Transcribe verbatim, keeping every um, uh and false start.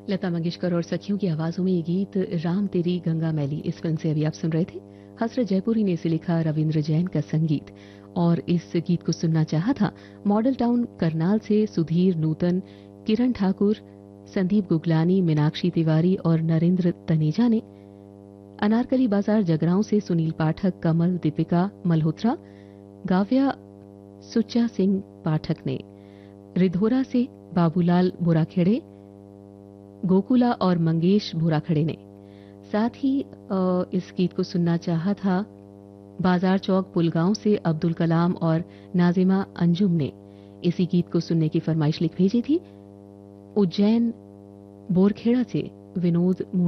लता मंगेशकर और सखियों की आवाजों में ये गीत राम तेरी गंगा मैली इस फिल्म से अभी आप सुन रहे थे। हसरत जयपुरी ने इसे लिखा, रविंद्र जैन का संगीत। और इस गीत को सुनना चाहा था मॉडल टाउन करनाल से सुधीर नूतन, किरण ठाकुर, संदीप गुगलानी, मीनाक्षी तिवारी और नरेंद्र तनेजा ने। अनारकली बाजार जगरांव से सुनील पाठक, कमल, दीपिका मल्होत्रा, गाव्या सुच्चा सिंह पाठक ने। रिधोरा से बाबूलाल बुराखेड़े, गोकुला और मंगेश बुराखड़े ने। साथ ही इस गीत को सुनना चाहा था बाजार चौक पुलगांव से अब्दुल कलाम और नाजिमा अंजुम ने। इसी गीत को सुनने की फरमाइश लिख भेजी थी उज्जैन बोरखेड़ा से विनोद